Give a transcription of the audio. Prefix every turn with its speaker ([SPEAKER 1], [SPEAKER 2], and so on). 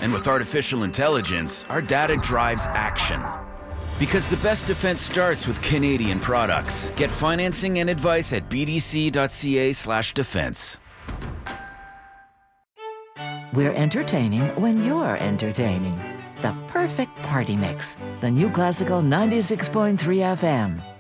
[SPEAKER 1] And with artificial intelligence, our data drives action. Because the best defense starts with Canadian products. Get financing and advice at bdc.ca/defense.
[SPEAKER 2] We're entertaining when you're entertaining. The perfect party mix. The new classical 96.3 FM.